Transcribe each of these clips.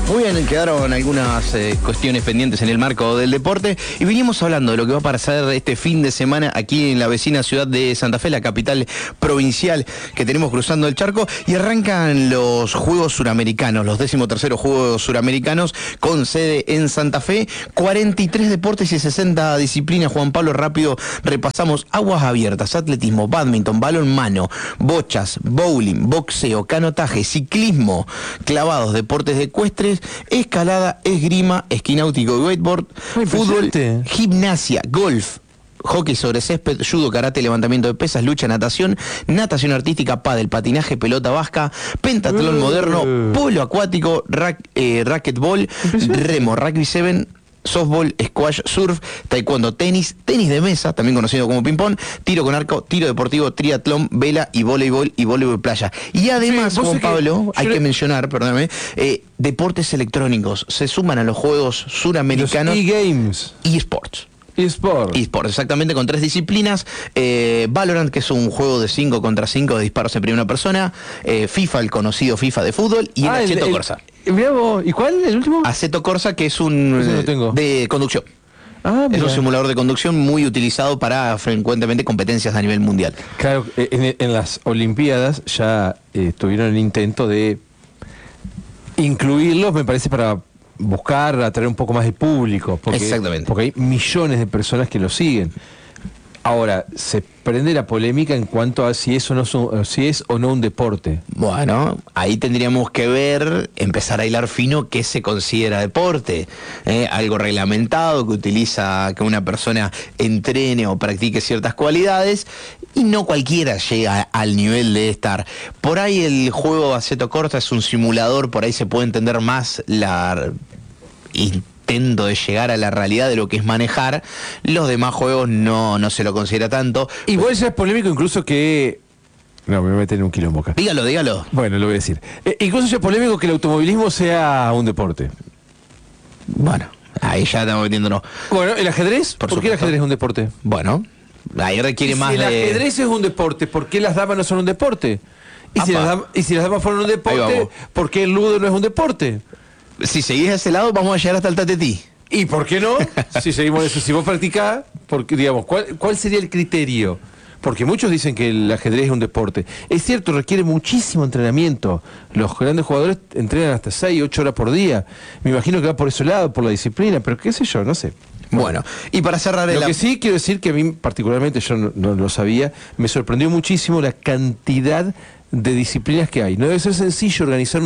Muy bien, quedaron algunas cuestiones pendientes en el marco del deporte y vinimos hablando de lo que va a pasar este fin de semana aquí en la vecina ciudad de Santa Fe, la capital provincial que tenemos cruzando el charco, y arrancan los Juegos Suramericanos, los 13º Juegos Suramericanos con sede en Santa Fe, 43 deportes y 60 disciplinas. Juan Pablo, rápido repasamos: aguas abiertas, atletismo, bádminton, balonmano, bochas, bowling, boxeo, canotaje, ciclismo, clavados, deportes ecuestres, escalada, esgrima, esquí náutico y wakeboard, fútbol, gimnasia, golf, hockey sobre césped, judo, karate, levantamiento de pesas, lucha, natación, natación artística, pádel, patinaje, pelota vasca, pentatlón moderno, polo acuático, racquetball, remo, rugby 7, softball, squash, surf, taekwondo, tenis de mesa, también conocido como ping-pong, tiro con arco, tiro deportivo, triatlón, vela y voleibol playa. Y además, sí, Juan Pablo, hay que mencionar, perdóname, deportes electrónicos se suman a los Juegos Suramericanos. Los e-games. eSports. eSports, exactamente, con 3 disciplinas: Valorant, que es un juego de 5 contra 5 de disparos en primera persona, FIFA, el conocido FIFA de fútbol, y el Assetto Corsa. Mirá vos, ¿y cuál, el último? Assetto Corsa, que es un de conducción. Es un simulador de conducción muy utilizado para frecuentemente competencias a nivel mundial. Claro, en las Olimpiadas ya tuvieron el intento de incluirlos, me parece, para buscar atraer un poco más de público, Exactamente. Porque hay millones de personas que lo siguen. Ahora, se prende la polémica en cuanto a si es o no un deporte. Bueno, ahí tendríamos que ver, empezar a hilar fino qué se considera deporte. Algo reglamentado que utiliza que una persona entrene o practique ciertas cualidades, y no cualquiera llega al nivel de estar. Por ahí el juego Assetto Corsa es un simulador, por ahí se puede entender más la intento de llegar a la realidad de lo que es manejar. Los demás juegos no se lo considera tanto. Igual ya es polémico incluso que... No, me voy a meter en un quilombo acá. Dígalo. Bueno, lo voy a decir. Incluso ya es polémico que el automovilismo sea un deporte. Bueno, ahí ya estamos metiéndonos. Bueno, ¿el ajedrez? ¿Por qué el ajedrez es un deporte? Bueno, ahí requiere más de... Si el ajedrez es un deporte, ¿por qué las damas no son un deporte? Y si las damas fueron un deporte, ¿por qué el ludo no es un deporte? Si seguís a ese lado, vamos a llegar hasta el tatetí. ¿Y por qué no? Si seguimos eso, si vos practicás, porque, digamos, ¿cuál sería el criterio? Porque muchos dicen que el ajedrez es un deporte. Es cierto, requiere muchísimo entrenamiento. Los grandes jugadores entrenan hasta 6, 8 horas por día. Me imagino que va por ese lado, por la disciplina, pero qué sé yo, no sé. Bueno, y para cerrar lo que sí quiero decir que a mí particularmente, yo no lo sabía, me sorprendió muchísimo la cantidad de disciplinas que hay. No debe ser sencillo organizar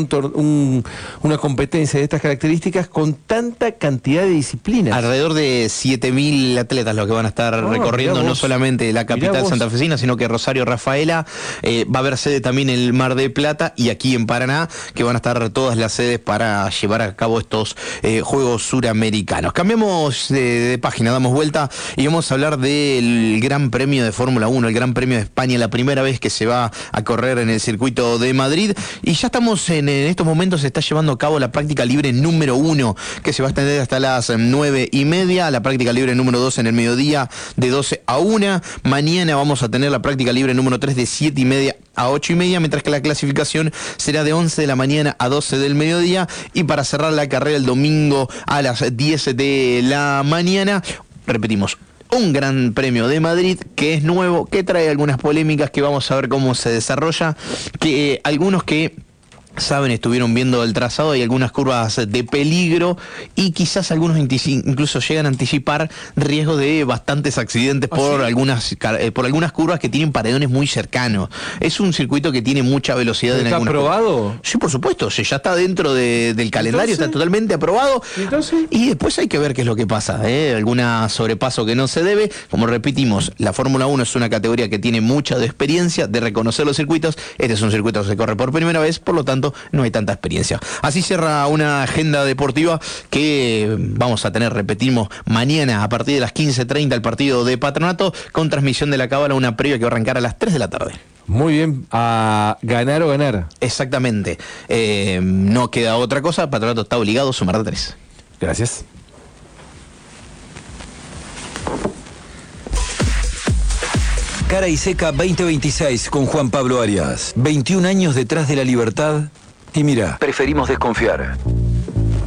una competencia de estas características con tanta cantidad de disciplinas. Alrededor de 7.000 atletas los que van a estar recorriendo no solamente la capital santafesina, sino que Rosario, Rafaela, va a haber sede también en el Mar del Plata y aquí en Paraná, que van a estar todas las sedes para llevar a cabo estos Juegos Suramericanos. Cambiamos de página, damos vuelta y vamos a hablar del Gran Premio de Fórmula 1, el Gran Premio de España, la primera vez que se va a correr en el circuito de Madrid, y ya estamos en estos momentos se está llevando a cabo la práctica libre número 1, que se va a extender hasta las 9:30, la práctica libre número 2 en el mediodía de 12 a 1, mañana vamos a tener la práctica libre número 3 de 7:30 a 8:30, mientras que la clasificación será de 11 de la mañana a 12 del mediodía, y para cerrar la carrera el domingo a las 10 de la mañana, repetimos, un Gran Premio de Madrid que es nuevo, que trae algunas polémicas que vamos a ver cómo se desarrolla, que algunos que saben, estuvieron viendo el trazado, hay algunas curvas de peligro y quizás algunos incluso llegan a anticipar riesgo de bastantes accidentes por algunas curvas que tienen paredones muy cercanos. Es un circuito que tiene mucha velocidad. ¿Está aprobado? Sí, por supuesto, sí, ya está dentro del calendario, está totalmente aprobado. Y después hay que ver qué es lo que pasa, alguna sobrepaso que no se debe. Como repetimos, la Fórmula 1 es una categoría que tiene mucha de experiencia de reconocer los circuitos. Este es un circuito que se corre por primera vez, por lo tanto no hay tanta experiencia. Así cierra una agenda deportiva que vamos a tener, repetimos, mañana a partir de las 15:30 el partido de Patronato, con transmisión de la Cábala, una previa que va a arrancar a las 3 de la tarde. Muy bien, a ganar o ganar. Exactamente, no queda otra cosa, Patronato está obligado a sumar de 3. Gracias. Cara y Seca 2026 con Juan Pablo Arias. 21 años detrás de la libertad y mira, preferimos desconfiar.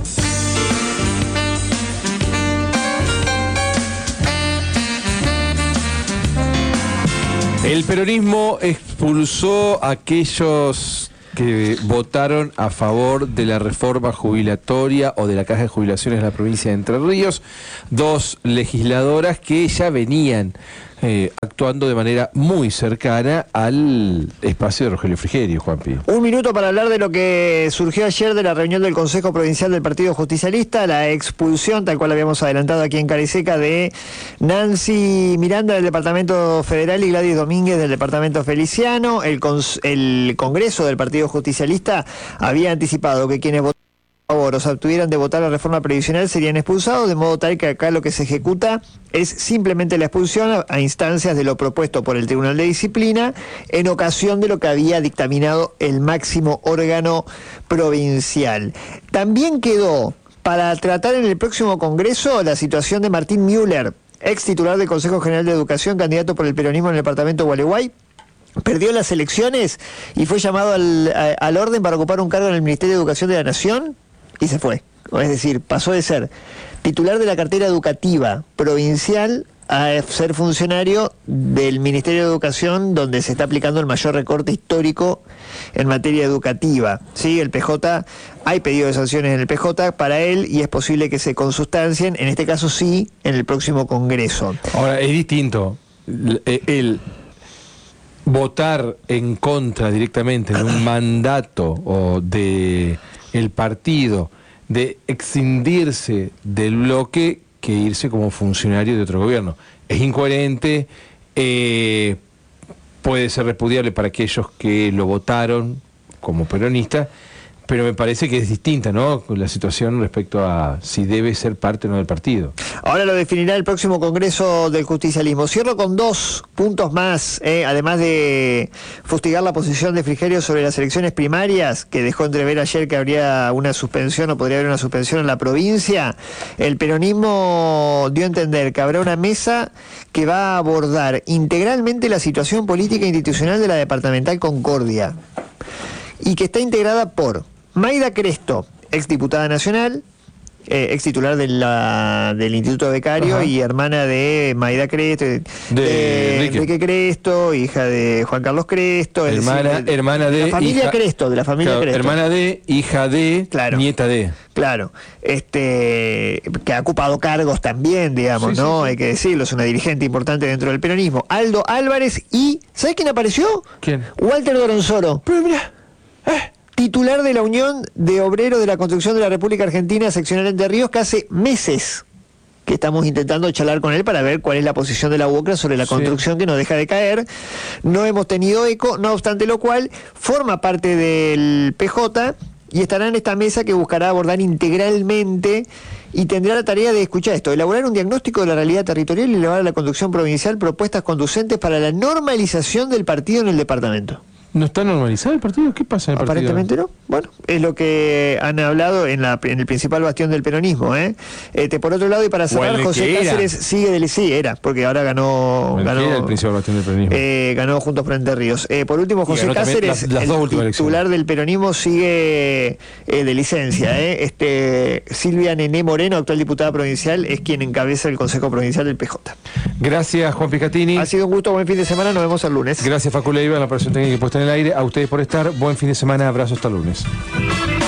El peronismo expulsó a aquellos que votaron a favor de la reforma jubilatoria o de la caja de jubilaciones de la provincia de Entre Ríos, 2 legisladoras que ya venían actuando de manera muy cercana al espacio de Rogelio Frigerio, Juanpi. Un minuto para hablar de lo que surgió ayer de la reunión del Consejo Provincial del Partido Justicialista, la expulsión, tal cual habíamos adelantado aquí en Cara y Seca, de Nancy Miranda del Departamento Federal y Gladys Domínguez del Departamento Feliciano. El Congreso del Partido Justicialista había anticipado que quienes votaron a favor o se abstuvieran de votar la reforma previsional serían expulsados, de modo tal que acá lo que se ejecuta es simplemente la expulsión a instancias de lo propuesto por el Tribunal de Disciplina en ocasión de lo que había dictaminado el máximo órgano provincial. También quedó para tratar en el próximo Congreso la situación de Martín Müller, ex titular del Consejo General de Educación, candidato por el peronismo en el departamento de Gualeguay. Perdió las elecciones y fue llamado al orden para ocupar un cargo en el Ministerio de Educación de la Nación y se fue. Es decir, pasó de ser titular de la cartera educativa provincial a ser funcionario del Ministerio de Educación, donde se está aplicando el mayor recorte histórico en materia educativa. ¿Sí? El PJ, hay pedido de sanciones en el PJ para él y es posible que se consustancien, en este caso sí, en el próximo Congreso. Ahora, es distinto el votar en contra directamente de un mandato o de el partido, de escindirse del bloque, que irse como funcionario de otro gobierno. Es incoherente, puede ser repudiable para aquellos que lo votaron como peronista, pero me parece que es distinta, ¿no?, la situación respecto a si debe ser parte o no del partido. Ahora lo definirá el próximo Congreso del Justicialismo. Cierro con 2 puntos más, además de fustigar la posición de Frigerio sobre las elecciones primarias, que dejó entrever ayer que habría una suspensión o podría haber una suspensión en la provincia. El peronismo dio a entender que habrá una mesa que va a abordar integralmente la situación política e institucional de la departamental Concordia y que está integrada por Mayda Cresto, exdiputada nacional, ex titular del Instituto Becario. Ajá. Y hermana de Mayda Cresto, de Enrique Cresto, hija de Juan Carlos Cresto, hermana de la familia hija, Cresto, de la familia, claro, Cresto. Hermana de, hija de, claro, nieta de. Claro, que ha ocupado cargos también, digamos, sí, ¿no? Sí, sí. Hay que decirlo, es una dirigente importante dentro del peronismo. Aldo Álvarez y, ¿sabes quién apareció? ¿Quién? Walter Doronsoro. Pero mira, titular de la Unión de Obreros de la Construcción de la República Argentina, seccional Entre Ríos, que hace meses que estamos intentando charlar con él para ver cuál es la posición de la UOCRA sobre la construcción, que no deja de caer. No hemos tenido eco, no obstante lo cual, forma parte del PJ y estará en esta mesa que buscará abordar integralmente y tendrá la tarea de, escuchar esto, elaborar un diagnóstico de la realidad territorial y elevar a la conducción provincial propuestas conducentes para la normalización del partido en el departamento. ¿No está normalizado el partido? ¿Qué pasa en el partido? Aparentemente no. Bueno, es lo que han hablado en el principal bastión del peronismo. Por otro lado, y para cerrar, José Cáceres sigue sí, era, porque ahora ganó el principal bastión del peronismo. Ganó Juntos por Entre Ríos. Por último, José Cáceres, las el titular del peronismo, sigue de licencia. Silvia Nené Moreno, actual diputada provincial, es quien encabeza el Consejo Provincial del PJ. Gracias, Juan Picatini. Ha sido un gusto, buen fin de semana, nos vemos el lunes. Gracias, Facu Leiva, en la operación técnica puesta en el aire. A ustedes por estar, buen fin de semana, abrazo hasta el lunes.